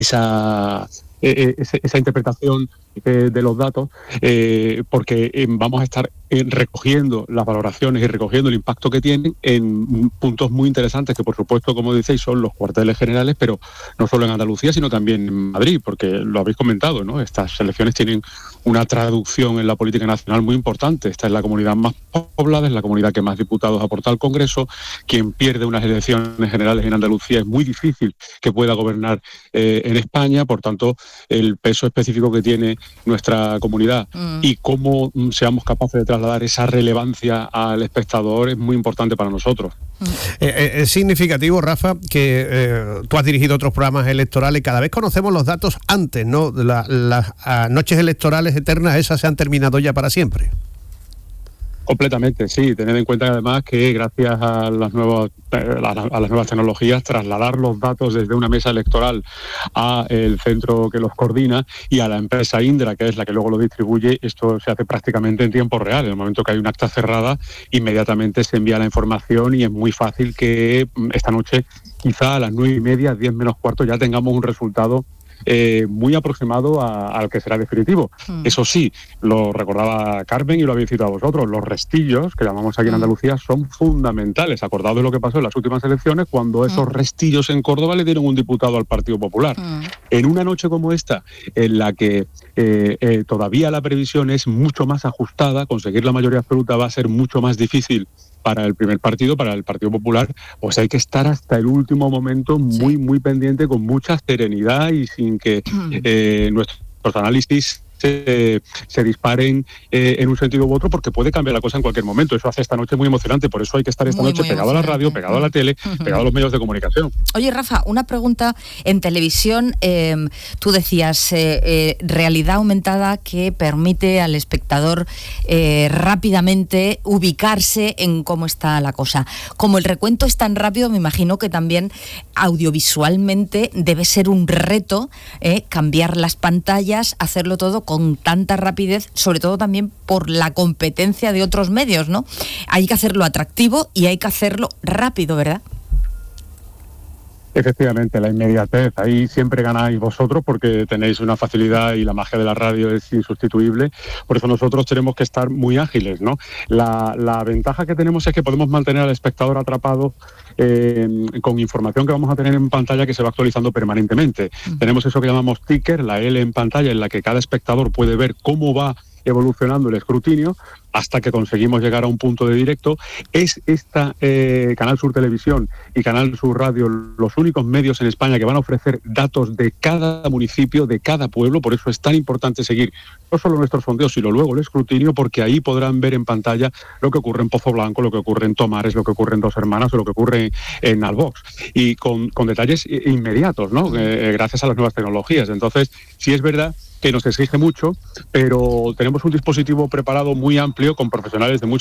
esa interpretación de los datos, porque vamos a estar recogiendo las valoraciones y recogiendo el impacto que tienen en puntos muy interesantes que, por supuesto, como decís, son los cuarteles generales, pero no solo en Andalucía, sino también en Madrid, porque lo habéis comentado, ¿no? Estas elecciones tienen una traducción en la política nacional muy importante. Esta es la comunidad más poblada, es la comunidad que más diputados aporta al Congreso. Quien pierde unas elecciones generales en Andalucía es muy difícil que pueda gobernar en España. Por tanto, el peso específico que tiene nuestra comunidad y cómo seamos capaces de trasladar esa relevancia al espectador es muy importante para nosotros. Es significativo, Rafa, que tú has dirigido otros programas electorales. Cada vez conocemos los datos antes, ¿no? Las noches electorales eternas, esas se han terminado ya para siempre. Completamente, sí. Tened en cuenta además que gracias a las nuevas tecnologías, trasladar los datos desde una mesa electoral a el centro que los coordina y a la empresa Indra, que es la que luego lo distribuye, esto se hace prácticamente en tiempo real. En el momento que hay un acta cerrada, inmediatamente se envía la información y es muy fácil que esta noche, quizá a las 9:30, 10 menos cuarto, ya tengamos un resultado muy aproximado al que será definitivo. Eso sí, lo recordaba Carmen y lo habéis citado vosotros, los restillos, que llamamos aquí en Andalucía, son fundamentales. Acordaos de lo que pasó en las últimas elecciones, cuando esos restillos en Córdoba le dieron un diputado al Partido Popular. En una noche como esta, en la que todavía la previsión es mucho más ajustada, conseguir la mayoría absoluta va a ser mucho más difícil para el primer partido, para el Partido Popular, pues hay que estar hasta el último momento muy, muy pendiente, con mucha serenidad y sin que nuestros análisis se disparen en un sentido u otro, porque puede cambiar la cosa en cualquier momento. Eso hace esta noche muy emocionante, por eso hay que estar esta noche pegado a la radio, pegado a la tele, pegado a los medios de comunicación. Oye, Rafa, una pregunta. En televisión, tú decías, realidad aumentada que permite al espectador rápidamente ubicarse en cómo está la cosa. Como el recuento es tan rápido, me imagino que también audiovisualmente debe ser un reto cambiar las pantallas, hacerlo todo con tanta rapidez, sobre todo también por la competencia de otros medios, ¿no? Hay que hacerlo atractivo y hay que hacerlo rápido, ¿verdad? Efectivamente, la inmediatez, ahí siempre ganáis vosotros porque tenéis una facilidad y la magia de la radio es insustituible. Por eso nosotros tenemos que estar muy ágiles, ¿no? La ventaja que tenemos es que podemos mantener al espectador atrapado con información que vamos a tener en pantalla que se va actualizando permanentemente. Tenemos eso que llamamos ticker, la L en pantalla, en la que cada espectador puede ver cómo va evolucionando el escrutinio hasta que conseguimos llegar a un punto de directo. Es esta Canal Sur Televisión y Canal Sur Radio los únicos medios en España que van a ofrecer datos de cada municipio, de cada pueblo. Por eso es tan importante seguir no solo nuestros sondeos, sino luego el escrutinio, porque ahí podrán ver en pantalla lo que ocurre en Pozo Blanco, lo que ocurre en Tomares, lo que ocurre en Dos Hermanas o lo que ocurre en Albox. Y con detalles inmediatos, ¿no? Gracias a las nuevas tecnologías. Entonces, sí es verdad que nos exige mucho, pero tenemos un dispositivo preparado muy amplio con profesionales de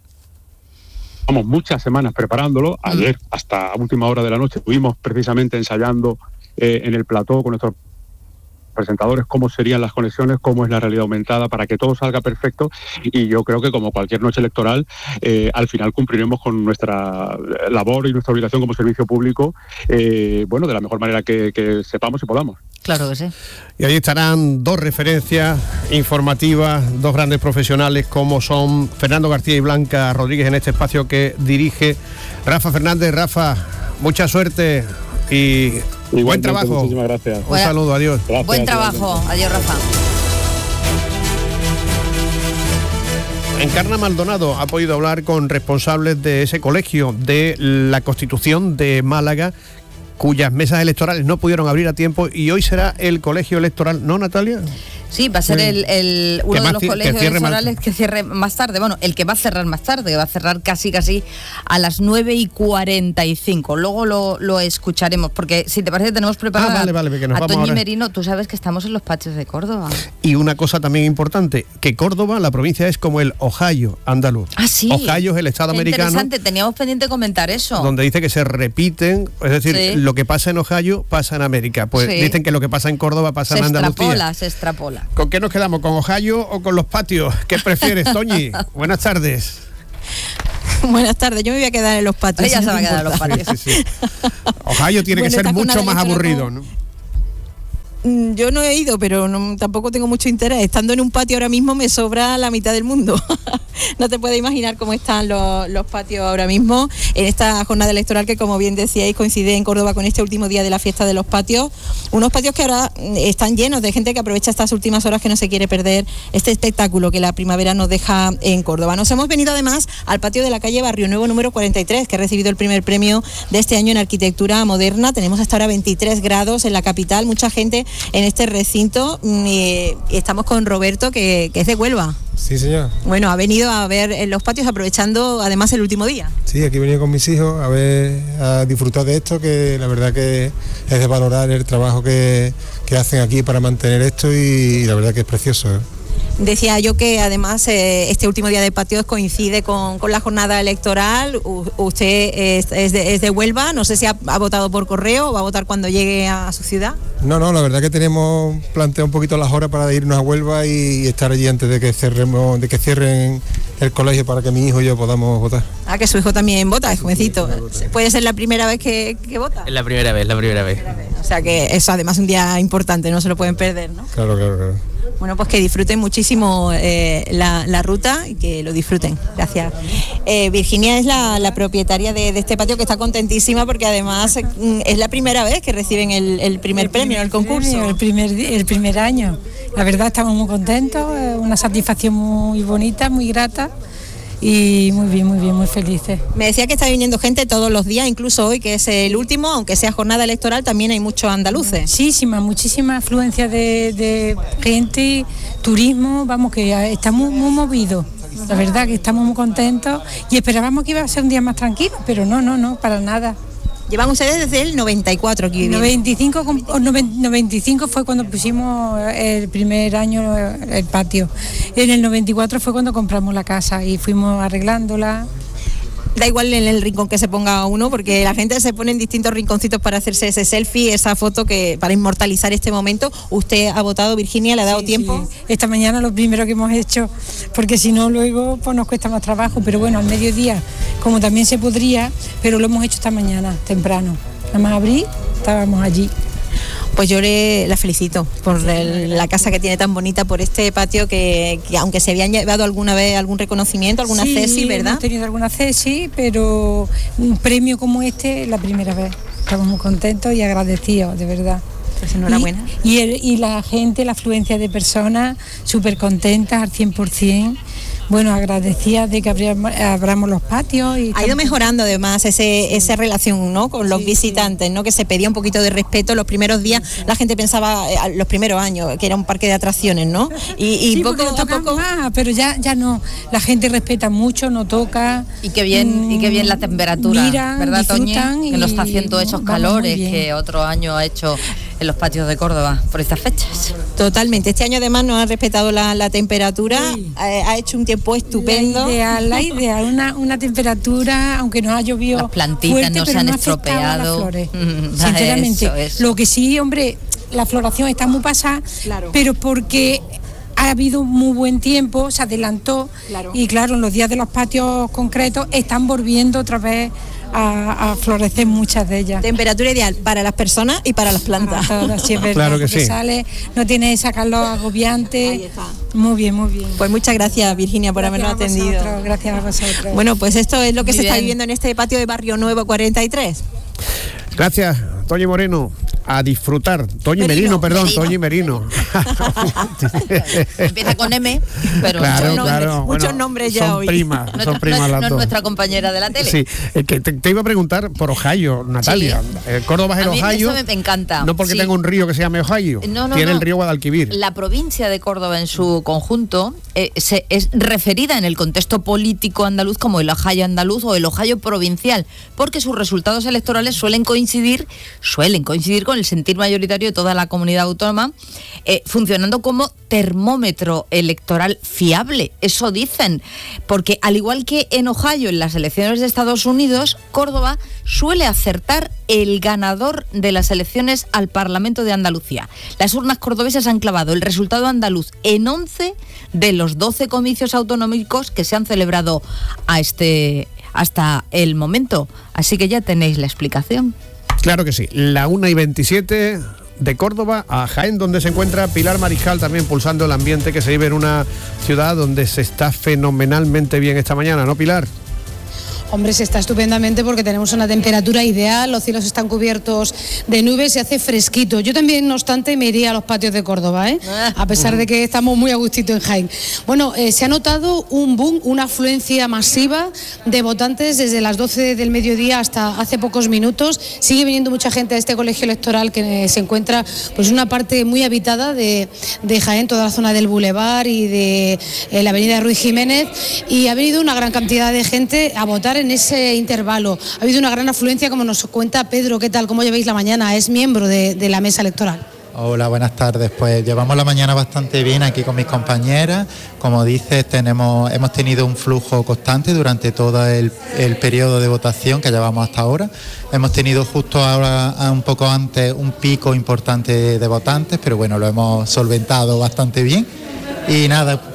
muchas semanas preparándolo. Ayer, hasta última hora de la noche, estuvimos precisamente ensayando en el plató con nuestros presentadores cómo serían las conexiones, cómo es la realidad aumentada, para que todo salga perfecto. Y yo creo que, como cualquier noche electoral, al final cumpliremos con nuestra labor y nuestra obligación como servicio público, de la mejor manera que sepamos y podamos. Claro que sí. Y ahí estarán dos referencias informativas, dos grandes profesionales como son Fernando García y Blanca Rodríguez en este espacio que dirige Rafa Fernández. Rafa, mucha suerte y buen trabajo. Muchísimas gracias. Un saludo, adiós. Gracias, buen trabajo, adiós, Rafa. Encarna Maldonado ha podido hablar con responsables de ese colegio de la Constitución de Málaga, cuyas mesas electorales no pudieron abrir a tiempo, y hoy será el colegio electoral, ¿no, Natalia? Sí, va a ser uno de los colegios electorales que cierre más tarde. Bueno, el que va a cerrar más tarde, que va a cerrar casi a las 9:45. Luego lo escucharemos, porque si te parece tenemos preparada a Toñi Merino. Tú sabes que estamos en los patios de Córdoba. Y una cosa también importante, que Córdoba, la provincia, es como el Ohio andaluz. Ah, sí. Ohio es el estado americano. Interesante, teníamos pendiente comentar eso. Donde dice que se repiten, es decir, lo que pasa en Ohio pasa en América. Pues dicen que lo que pasa en Córdoba pasa en Andalucía. Se extrapola. ¿Con qué nos quedamos? ¿Con Ohio o con los patios? ¿Qué prefieres, Toñi? Buenas tardes. Buenas tardes, yo me voy a quedar en los patios. Ella se va a quedar en los patios. Sí. Ohio tiene que ser mucho más aburrido, ¿no? Yo no he ido, pero tampoco tengo mucho interés. Estando en un patio ahora mismo me sobra la mitad del mundo. No te puedes imaginar cómo están los patios ahora mismo en esta jornada electoral que, como bien decíais, coincide en Córdoba con este último día de la fiesta de los patios. Unos patios que ahora están llenos de gente que aprovecha estas últimas horas, que no se quiere perder este espectáculo que la primavera nos deja en Córdoba. Nos hemos venido además al patio de la calle Barrio Nuevo número 43, que ha recibido el primer premio de este año en arquitectura moderna. Tenemos hasta ahora 23 grados en la capital, mucha gente en este recinto, y estamos con Roberto, que es de Huelva. Sí, señor. Bueno, ha venido a ver los patios aprovechando además el último día. Sí, aquí he venido con mis hijos a disfrutar de esto, que la verdad que es de valorar el trabajo que hacen aquí para mantener esto, y la verdad que es precioso. Decía yo que además este último día de patios coincide con la jornada electoral. Usted es de Huelva, no sé si ha votado por correo o va a votar cuando llegue a su ciudad. No, la verdad que tenemos planteado un poquito las horas para irnos a Huelva y estar allí antes de que cierren el colegio, para que mi hijo y yo podamos votar. Ah, que su hijo también vota, es jovencito. ¿Puede ser la primera vez que vota? Es la primera vez. O sea que eso además es un día importante, no se lo pueden perder, ¿no? Claro. Bueno, pues que disfruten muchísimo la ruta y que lo disfruten. Gracias. Virginia es la propietaria de este patio, que está contentísima porque además es la primera vez que reciben el primer premio en el concurso. El primer año. La verdad estamos muy contentos, una satisfacción muy bonita, muy grata. Y muy bien, muy felices. Me decía que está viniendo gente todos los días, incluso hoy, que es el último, aunque sea jornada electoral, también hay muchos andaluces. Muchísima afluencia de gente, turismo, vamos, que está muy movido. La verdad que estamos muy contentos y esperábamos que iba a ser un día más tranquilo, pero no, para nada. Llevan ustedes desde el 94 aquí viviendo. 95 fue cuando pusimos el primer año el patio. En el 94 fue cuando compramos la casa y fuimos arreglándola. Da igual en el rincón que se ponga uno, porque la gente se pone en distintos rinconcitos para hacerse ese selfie, esa foto, que para inmortalizar este momento. ¿Usted ha votado, Virginia? ¿Le ha dado tiempo? Sí. Esta mañana lo primero que hemos hecho, porque si no luego pues nos cuesta más trabajo, pero bueno, al mediodía, como también se podría, pero lo hemos hecho esta mañana, temprano. Nada más abrí, estábamos allí. Pues yo la felicito por la casa que tiene tan bonita, por este patio que aunque se habían llevado alguna vez algún reconocimiento, alguna CESI, ¿verdad? Hemos tenido alguna CESI, pero un premio como este es la primera vez. Estamos muy contentos y agradecidos, de verdad. Pues enhorabuena. Y la gente, la afluencia de personas, súper contentas al 100%. Bueno, agradecida de que abramos los patios. Ha ido mejorando además esa relación, ¿no?, con los visitantes, ¿no?, que se pedía un poquito de respeto. Los primeros días la gente pensaba, los primeros años, que era un parque de atracciones, ¿no? Y poco a poco... Más, pero ya no. La gente respeta mucho, no toca. Y qué bien la temperatura, miran, ¿verdad, Toñi? Que no está haciendo esos calores que otro año ha hecho en los patios de Córdoba por estas fechas. Totalmente. Este año además no ha respetado la temperatura, ha hecho un tiempo estupendo. La ideal, una temperatura, aunque no ha llovido. Las plantitas fuerte, no se han estropeado. Las flores, sinceramente. Eso. Lo que sí, hombre, la floración está muy pasada, claro, pero porque ha habido muy buen tiempo, se adelantó, claro, y claro, en los días de los patios concretos están volviendo otra vez a florecer muchas de ellas. Temperatura ideal para las personas y para las plantas. Para todas, sí, es verdad, claro que sí. Sale, no tiene esa calor agobiante. Ahí está. Muy bien. Pues muchas gracias, Virginia, por habernos atendido. Gracias a vosotros. Bueno, pues esto es lo que se está viviendo en este patio de Barrio Nuevo 43. Gracias, Toñi Moreno. A disfrutar. Toñi Merino. Toñi Merino. Empieza con M, pero muchos nombres ya son hoy. Son primas las dos. No es nuestra compañera de la tele. Sí, que te iba a preguntar por Ohio, Natalia. Sí. Córdoba es el Ohio. Eso me encanta. No porque tenga un río que se llame Ohio. Tiene el río Guadalquivir. La provincia de Córdoba en su conjunto es referida en el contexto político andaluz como el Ohio andaluz o el Ohio provincial, porque sus resultados electorales suelen coincidir con el sentir mayoritario de toda la comunidad autónoma, funcionando como termómetro electoral fiable. Eso dicen, porque al igual que en Ohio, en las elecciones de Estados Unidos, Córdoba suele acertar el ganador de las elecciones al Parlamento de Andalucía. Las urnas cordobesas han clavado el resultado andaluz en 11 de los 12 comicios autonómicos que se han celebrado hasta el momento. Así que ya tenéis la explicación. Claro que sí. La 1:27, de Córdoba a Jaén, donde se encuentra Pilar Mariscal, también pulsando el ambiente que se vive en una ciudad donde se está fenomenalmente bien esta mañana, ¿no, Pilar? Hombre, se está estupendamente porque tenemos una temperatura ideal, los cielos están cubiertos de nubes y hace fresquito. Yo también, no obstante, me iría a los patios de Córdoba, a pesar de que estamos muy a gustito en Jaén. Bueno, se ha notado un boom, una afluencia masiva de votantes desde las 12 del mediodía hasta hace pocos minutos. Sigue viniendo mucha gente a este colegio electoral que se encuentra pues una parte muy habitada de Jaén, toda la zona del Boulevard y de la avenida Ruiz Jiménez, y ha venido una gran cantidad de gente a votar en ese intervalo. Ha habido una gran afluencia, como nos cuenta Pedro. ¿Qué tal? ¿Cómo lleváis la mañana? Es miembro de la mesa electoral. Hola, buenas tardes. Pues llevamos la mañana bastante bien aquí con mis compañeras. Como dices, hemos tenido un flujo constante durante todo el periodo de votación que llevamos hasta ahora. Hemos tenido justo ahora, un poco antes, un pico importante de votantes, pero bueno, lo hemos solventado bastante bien. Y nada,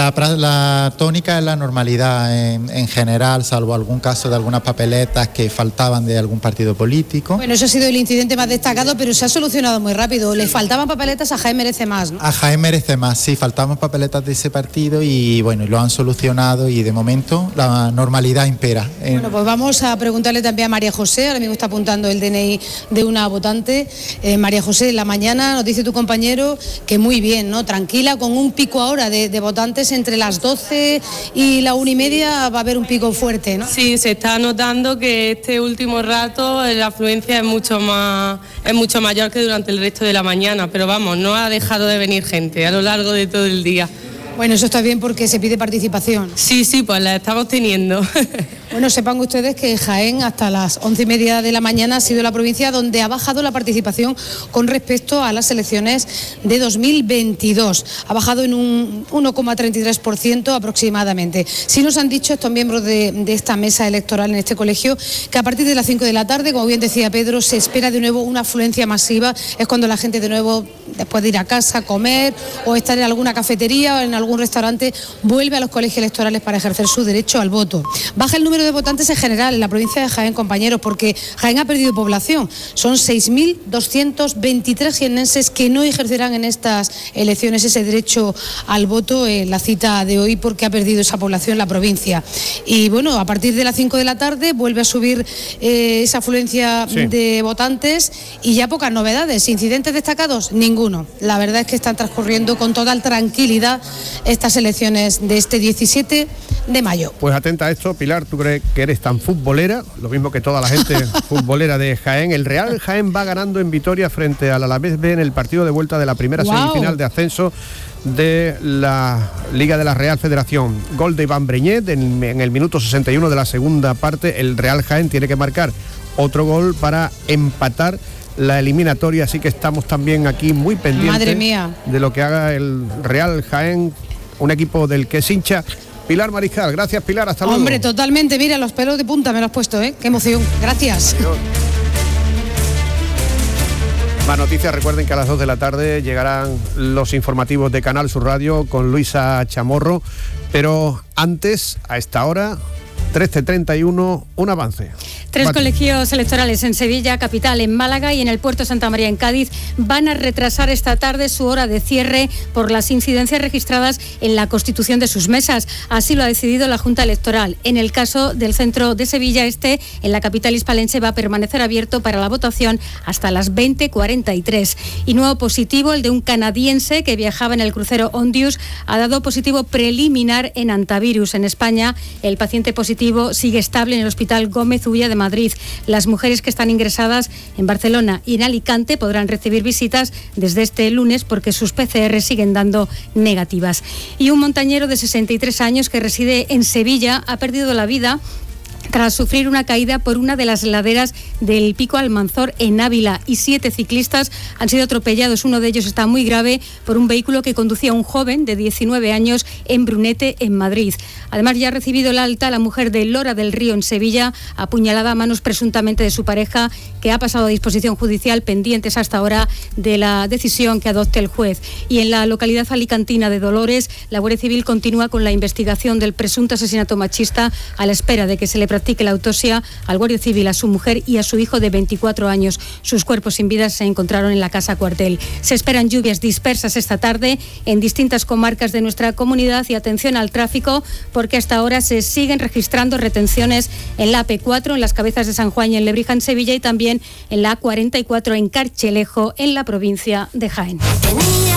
la tónica es la normalidad en general, salvo algún caso de algunas papeletas que faltaban de algún partido político. Bueno, eso ha sido el incidente más destacado, pero se ha solucionado muy rápido. Le faltaban papeletas a Jaén Merece Más, ¿no? A Jaén Merece Más, sí, faltaban papeletas de ese partido y bueno, lo han solucionado y de momento la normalidad impera. Bueno, pues vamos a preguntarle también a María José, ahora mismo está apuntando el DNI de una votante. María José, en la mañana nos dice tu compañero que muy bien, ¿no? Tranquila, con un pico ahora de votantes entre las 12 y la 1:30 va a haber un pico fuerte, ¿no? Sí, se está notando que este último rato la afluencia es mucho mayor que durante el resto de la mañana, pero vamos, no ha dejado de venir gente a lo largo de todo el día. Bueno, eso está bien porque se pide participación. Sí, pues la estamos teniendo. Bueno, sepan ustedes que Jaén hasta las 11:30 de la mañana ha sido la provincia donde ha bajado la participación con respecto a las elecciones de 2022. Ha bajado en un 1,33% aproximadamente. Sí nos han dicho estos miembros de esta mesa electoral en este colegio que a partir de las 5 de la tarde, como bien decía Pedro, se espera de nuevo una afluencia masiva. Es cuando la gente de nuevo, después de ir a casa, comer o estar en alguna cafetería o en algún restaurante, vuelve a los colegios electorales para ejercer su derecho al voto. Baja el número de votantes en general en la provincia de Jaén, compañeros, porque Jaén ha perdido población. Son 6.223 jiennenses que no ejercerán en estas elecciones ese derecho al voto en la cita de hoy, porque ha perdido esa población la provincia. Y bueno, a partir de las 5 de la tarde vuelve a subir esa afluencia de votantes y ya pocas novedades. ¿Incidentes destacados? Ninguno. La verdad es que están transcurriendo con total tranquilidad estas elecciones de este 17 de mayo. Pues atenta a esto, Pilar, tú crees que eres tan futbolera, lo mismo que toda la gente futbolera de Jaén. El Real Jaén va ganando en Vitoria frente al Alavés B en el partido de vuelta de la primera semifinal de ascenso de la Liga de la Real Federación. Gol de Iván Breñet en el minuto 61 de la segunda parte. El Real Jaén tiene que marcar otro gol para empatar la eliminatoria, así que estamos también aquí muy pendientes, madre mía, de lo que haga el Real Jaén, un equipo del que es hincha Pilar Mariscal. Gracias, Pilar, hasta luego. Hombre, totalmente, mira, los pelos de punta me los has puesto, qué emoción, gracias. Adiós. Más noticias, recuerden que a las 2 de la tarde llegarán los informativos de Canal Sur Radio con Luisa Chamorro, pero antes, a esta hora, 13:31, un avance. 3 colegios electorales en Sevilla, capital, en Málaga y en el Puerto Santa María, en Cádiz, van a retrasar esta tarde su hora de cierre por las incidencias registradas en la constitución de sus mesas. Así lo ha decidido la Junta Electoral. En el caso del centro de Sevilla, en la capital hispalense, va a permanecer abierto para la votación hasta las 20:43. Y nuevo positivo, el de un canadiense que viajaba en el crucero Ondius, ha dado positivo preliminar en antivirus. En España, el paciente positivo sigue estable en el Hospital Gómez Ulla de Madrid. Las mujeres que están ingresadas en Barcelona y en Alicante podrán recibir visitas desde este lunes porque sus PCR siguen dando negativas. Y un montañero de 63 años que reside en Sevilla ha perdido la vida tras sufrir una caída por una de las laderas del Pico Almanzor en Ávila, y 7 ciclistas han sido atropellados. Uno de ellos está muy grave por un vehículo que conducía un joven de 19 años en Brunete, en Madrid. Además, ya ha recibido el alta la mujer de Lora del Río, en Sevilla, apuñalada a manos presuntamente de su pareja, que ha pasado a disposición judicial, pendientes hasta ahora de la decisión que adopte el juez. Y en la localidad alicantina de Dolores, la Guardia Civil continúa con la investigación del presunto asesinato machista a la espera de que se le practique la autopsia al Guardia Civil, a su mujer y a su hijo de 24 años. Sus cuerpos sin vida se encontraron en la casa cuartel. Se esperan lluvias dispersas esta tarde en distintas comarcas de nuestra comunidad y atención al tráfico porque hasta ahora se siguen registrando retenciones en la AP4, en las Cabezas de San Juan y en Lebrija, en Sevilla, y también en la A44 en Carchelejo, en la provincia de Jaén.